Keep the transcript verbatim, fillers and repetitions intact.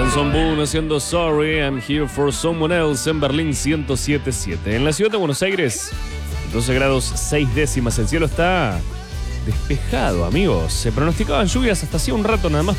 Son Boone haciendo Sorry, I'm Here for Someone Else en Berlín ciento siete punto siete. En la ciudad de Buenos Aires, doce grados seis décimas. El cielo está despejado, amigos. Se pronosticaban lluvias hasta hacía un rato nada más.